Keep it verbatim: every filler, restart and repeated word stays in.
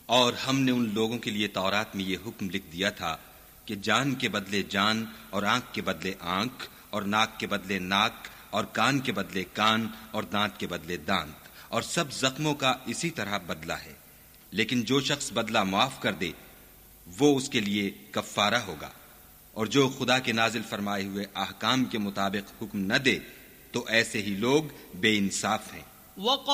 और हमने उन लोगों के लिए तौरात में ये हुक्म लिख दिया था कि जान के बदले जान और आंख के बदले आंख और नाक के बदले नाक और कान के बदले कान और दांत के बदले दांत और सब जख्मों का इसी तरह बदला है। लेकिन जो शख्स बदला माफ कर दे वो उसके लिए कफ्फारा होगा, और जो खुदा के नाजिल फरमाए हुए अहकाम के मुताबिक हुक्म न दे तो ऐसे ही लोग बेइंसाफ हैं।